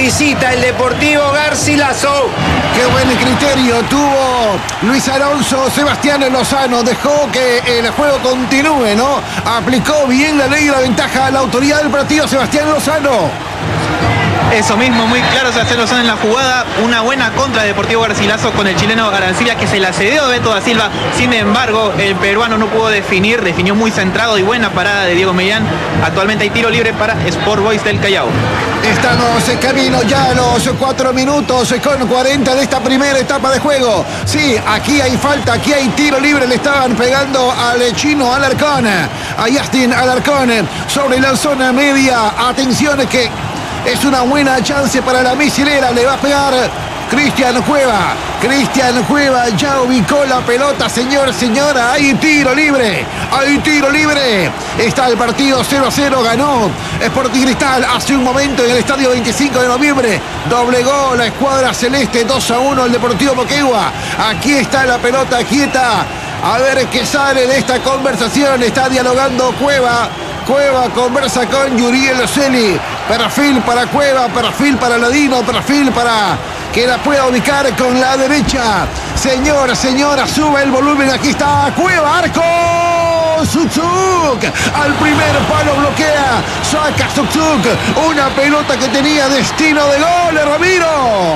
visita el Deportivo Garcilaso. Qué buen criterio tuvo Luis Alonso. Sebastián Lozano dejó que el juego continúe, ¿no? Aplicó bien la ley y la ventaja a la autoridad del partido, Sebastián Lozano. Eso mismo, muy claro Sebastián Lozano en la jugada. Una buena contra de Deportivo Garcilaso con el chileno Arancibia, que se la cedió a Beto da Silva. Sin embargo, el peruano no pudo definir, definió muy centrado, y buena parada de Diego Mellán. Actualmente hay tiro libre para Sport Boys del Callao. Estamos en camino ya a los 4 minutos con 40 de esta primera etapa de juego. Sí, aquí hay falta, aquí hay tiro libre. Le estaban pegando al chino Alarcón, a Justin Alarcón, sobre la zona media. Atención que es una buena chance para la misilera. Le va a pegar Cristian Cueva. Cristian Cueva ya ubicó la pelota, señora. Hay tiro libre. Hay tiro libre. Está el partido 0-0. Ganó Sporting Cristal hace un momento en el estadio 25 de noviembre. Doblegó la escuadra celeste 2-1 el Deportivo Moquegua. Aquí está la pelota quieta. A ver qué sale de esta conversación. Está dialogando Cueva. Cueva conversa con Yuriel Celi. Perfil para Cueva, perfil para Ladino, perfil para que la pueda ubicar con la derecha. Señora, sube el volumen. Aquí está Cueva, arco. Suksuk al primer palo, bloquea, saca Suksuk. Una pelota que tenía destino de gol, Ramiro.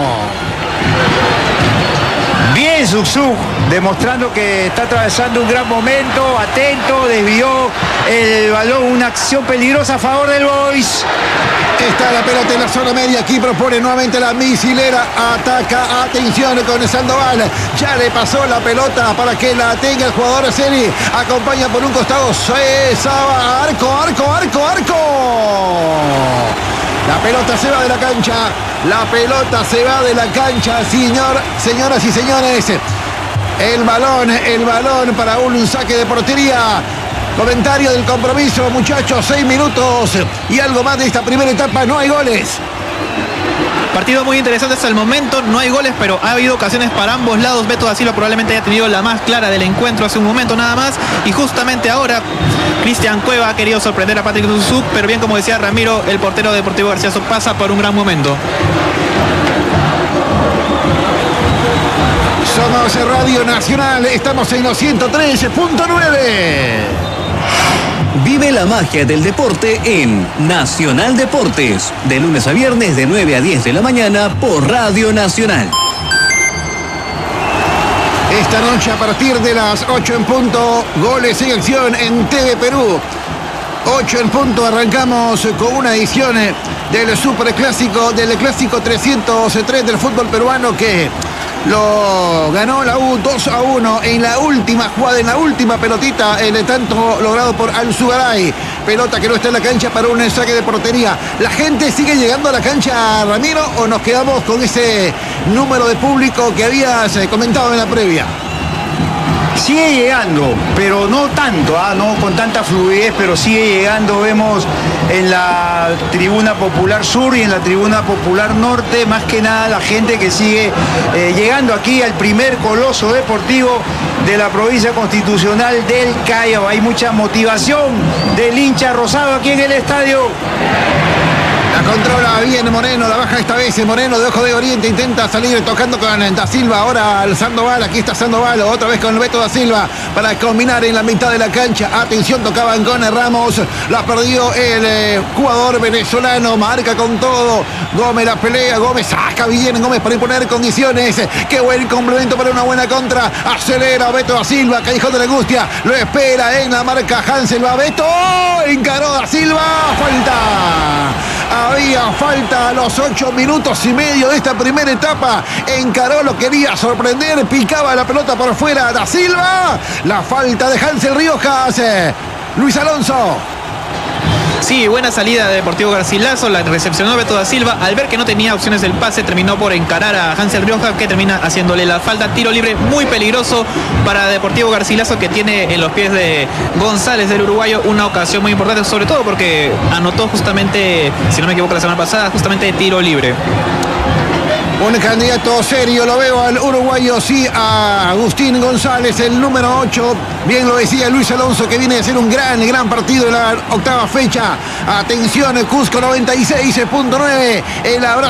Bien Suksuk, demostrando que está atravesando un gran momento, atento, desvió el balón, una acción peligrosa a favor del Boys. Está la pelota en la zona media, aquí propone nuevamente la misilera, ataca, atención con Sandoval, ya le pasó la pelota para que la tenga el jugador Celi, acompaña por un costado, Saba, arco. La pelota se va de la cancha. La pelota se va de la cancha, señoras y señores. El balón para un saque de portería. Comentario del compromiso, muchachos. 6 minutos y algo más de esta primera etapa. No hay goles. Partido muy interesante hasta el momento, no hay goles, pero ha habido ocasiones para ambos lados. Beto da Silva probablemente haya tenido la más clara del encuentro hace un momento nada más, y justamente ahora Cristian Cueva ha querido sorprender a Patrick Suksuk, pero bien, como decía Ramiro, el portero de Deportivo Garcilaso pasa por un gran momento. Somos Radio Nacional, estamos en los 103.9. Vive la magia del deporte en Nacional Deportes, de lunes a viernes de 9 a 10 de la mañana por Radio Nacional. Esta noche a partir de las 8 en punto, goles en acción en TV Perú. 8 en punto, arrancamos con una edición del Superclásico, del Clásico 303 del fútbol peruano, que lo ganó la U 2-1 en la última jugada, en la última pelotita, el tanto logrado por Alzugaray. Pelota que no está en la cancha para un saque de portería. ¿La gente sigue llegando a la cancha, Ramiro, o nos quedamos con ese número de público que habías comentado en la previa? Sigue llegando, pero no tanto, no con tanta fluidez, pero sigue llegando. Vemos en la tribuna popular sur y en la tribuna popular norte, más que nada la gente que sigue llegando aquí al primer coloso deportivo de la provincia constitucional del Callao. Hay mucha motivación del hincha rosado aquí en el estadio. La controla bien Moreno, la baja esta vez Moreno de Ojo de Oriente, intenta salir tocando con Da Silva, ahora al Sandoval, aquí está Sandoval, otra vez con Beto da Silva para combinar en la mitad de la cancha. Atención, tocaban con Ramos, la perdió el jugador venezolano, marca con todo, Gómez la pelea, Gómez saca bien, Gómez para imponer condiciones. Qué buen complemento para una buena contra, acelera Beto da Silva, Callejón de la Angustia, lo espera en la marca Hansel, va Beto, encaró da Silva, falta. Había falta a los 8 minutos y medio de esta primera etapa. Encaró, lo quería sorprender. Picaba la pelota por fuera da Silva. La falta de Hansel Riojas. Luis Alonso. Sí, buena salida de Deportivo Garcilaso, la recepcionó Beto da Silva. Al ver que no tenía opciones del pase, terminó por encarar a Hansel Riojas, que termina haciéndole la falta. Tiro libre muy peligroso para Deportivo Garcilaso, que tiene en los pies de González, del uruguayo, una ocasión muy importante, sobre todo porque anotó justamente, si no me equivoco, la semana pasada, justamente de tiro libre. Un candidato serio, lo veo al uruguayo, sí, a Agustín González, el número 8. Bien lo decía Luis Alonso, que viene a hacer un gran partido en la octava fecha. Atención, Cusco 96.9. El abrazo.